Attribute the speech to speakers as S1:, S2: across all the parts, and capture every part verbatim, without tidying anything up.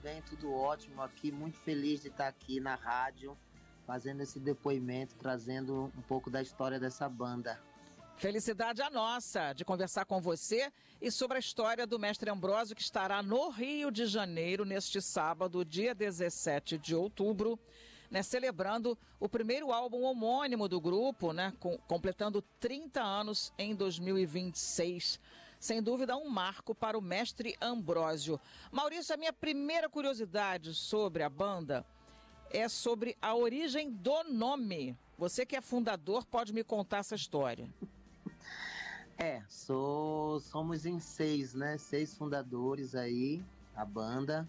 S1: bem, tudo ótimo aqui, muito feliz de estar aqui na rádio, fazendo esse depoimento, trazendo um pouco da história dessa banda.
S2: Felicidade a nossa de conversar com você e sobre a história do Mestre Ambrósio, que estará no Rio de Janeiro neste sábado, dia dezessete de outubro, né, celebrando o primeiro álbum homônimo do grupo, né, com, completando trinta anos em dois mil e vinte e seis. Sem dúvida, um marco para o Mestre Ambrósio. Maurício, a minha primeira curiosidade sobre a banda é sobre a origem do nome. Você que é fundador pode me contar essa história.
S1: É, sou, somos em seis, né? Seis fundadores aí, a banda.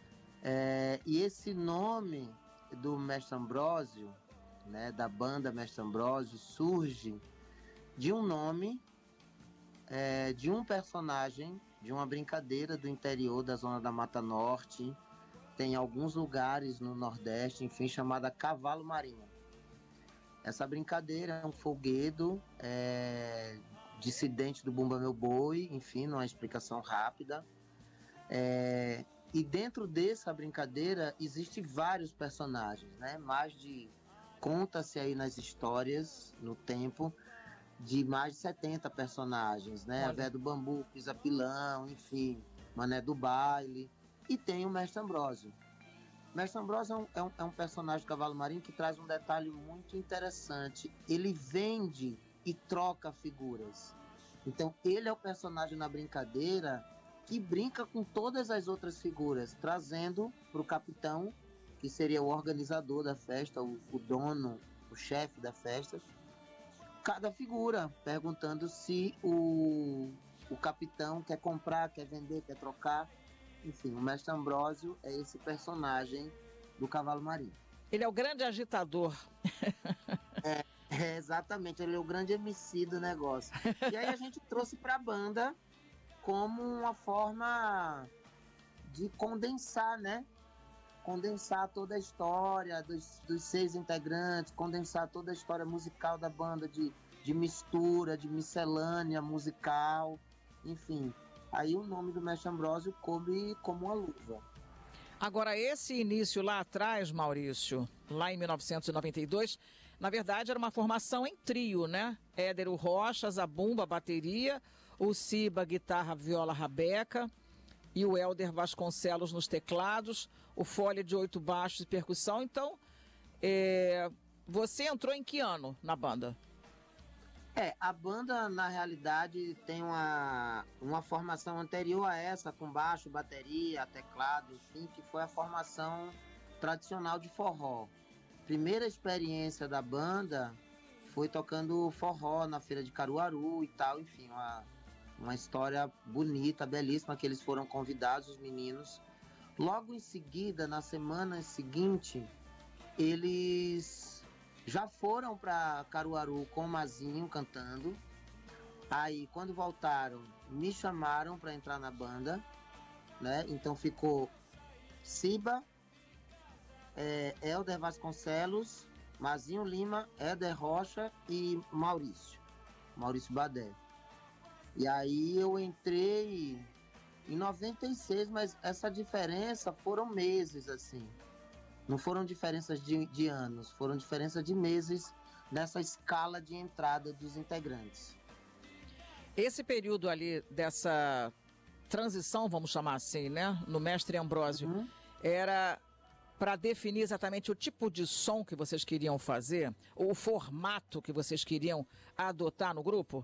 S1: É, e esse nome do Mestre Ambrósio, né, da banda Mestre Ambrósio, surge de um nome, é, de um personagem, de uma brincadeira do interior da zona da Mata Norte. Tem alguns lugares no Nordeste, enfim, chamada Cavalo Marinho. Essa brincadeira é um folguedo, é, dissidente do Bumba Meu Boi, enfim, numa explicação rápida. É, e dentro dessa brincadeira existem vários personagens, né? Mais de, conta-se aí nas histórias, no tempo, de mais de setenta personagens, né? Olha. A Véia do Bambu, Pisa Pilão, enfim, Mané do Baile. E tem o Mestre Ambrósio. Mestre Ambrósio é um, é, um, é um personagem do Cavalo Marinho que traz um detalhe muito interessante. Ele vende e troca figuras. Então ele é o personagem na brincadeira que brinca com todas as outras figuras, trazendo para o capitão, que seria o organizador da festa, o, o dono, o chefe da festa, cada figura, perguntando se o, o capitão quer comprar, quer vender, quer trocar. Enfim, o Mestre Ambrósio é esse personagem do Cavalo Marinho.
S2: Ele é o grande agitador.
S1: É, é, exatamente, ele é o grande M C do negócio. E aí a gente trouxe para a banda como uma forma de condensar, né? Condensar toda a história dos, dos seis integrantes, condensar toda a história musical da banda, de, de mistura, de miscelânea musical, enfim. Aí o nome do Mestre Ambrósio coube como uma luva.
S2: Agora, esse início lá atrás, Maurício, lá em mil novecentos e noventa e dois, na verdade era uma formação em trio, né? Édero Rocha, zabumba, bateria, o Ciba, guitarra, viola, rabeca, e o Hélder Vasconcelos nos teclados, o Folha de oito baixos e percussão. Então, é... você entrou em que ano na banda?
S1: É, a banda, na realidade, tem uma, uma formação anterior a essa, com baixo, bateria, teclado, enfim, que foi a formação tradicional de forró. Primeira experiência da banda foi tocando forró na feira de Caruaru e tal, enfim, uma, uma história bonita, belíssima, que eles foram convidados, os meninos. Logo em seguida, na semana seguinte, eles já foram para Caruaru com o Mazinho cantando. Aí, quando voltaram, me chamaram para entrar na banda, né? Então ficou Ciba, é, Hélder Vasconcelos, Mazinho Lima, Éder Rocha e Maurício, Maurício Badé. E aí eu entrei em noventa e seis, mas essa diferença foram meses, assim. Não foram diferenças de, de anos, foram diferenças de meses nessa escala de entrada dos integrantes.
S2: Esse período ali dessa transição, vamos chamar assim, né, no Mestre Ambrósio, uhum. era para definir exatamente o tipo de som que vocês queriam fazer, ou o formato que vocês queriam adotar no grupo?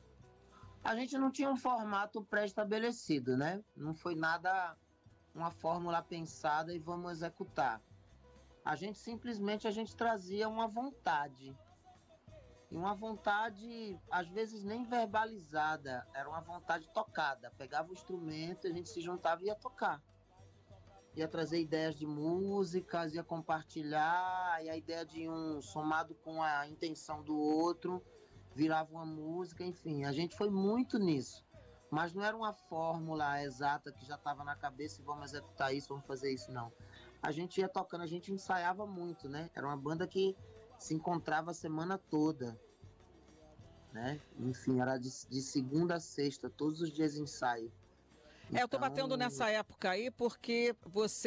S1: A gente não tinha um formato pré-estabelecido, né? Não foi nada, uma fórmula pensada e vamos executar. A gente simplesmente a gente trazia uma vontade. E uma vontade, às vezes, nem verbalizada. Era uma vontade tocada. Pegava o instrumento, a gente se juntava e ia tocar. Ia trazer ideias de músicas, ia compartilhar. E a ideia de um somado com a intenção do outro virava uma música, enfim. A gente foi muito nisso. Mas não era uma fórmula exata que já estava na cabeça e vamos executar isso, vamos fazer isso, não. A gente ia tocando, a gente ensaiava muito, né? Era uma banda que se encontrava a semana toda, né? Enfim, era de, de segunda a sexta, todos os dias ensaio.
S2: É, então... eu tô batendo nessa época aí porque você